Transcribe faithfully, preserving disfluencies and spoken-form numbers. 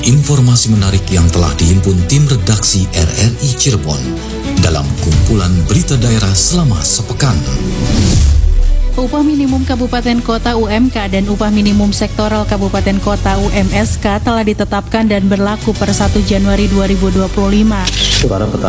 informasi menarik yang telah dihimpun tim redaksi R R I Cirebon dalam kumpulan berita daerah selama sepekan. Upah minimum Kabupaten Kota U M K dan upah minimum sektoral Kabupaten Kota U M S K telah ditetapkan dan berlaku per satu Januari dua ribu dua puluh lima. Para petani